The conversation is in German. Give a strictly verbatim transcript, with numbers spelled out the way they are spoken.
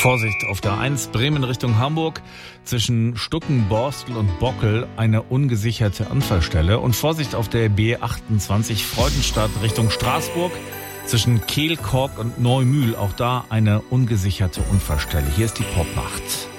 Vorsicht, auf der eins Bremen Richtung Hamburg zwischen Stucken, Borstel und Bockel eine ungesicherte Unfallstelle. Und Vorsicht auf der B achtundzwanzig Freudenstadt Richtung Straßburg zwischen Kehl, Kork und Neumühl. Auch da eine ungesicherte Unfallstelle. Hier ist die Popnacht.